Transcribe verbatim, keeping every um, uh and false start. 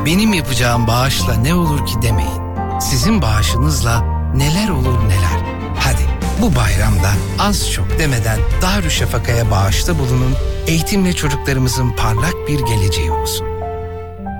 Benim yapacağım bağışla ne olur ki demeyin. Sizin bağışınızla neler olur neler. Hadi bu bayramda az çok demeden Darüşşafaka'ya bağışta bulunun. Eğitimle çocuklarımızın parlak bir geleceği olsun.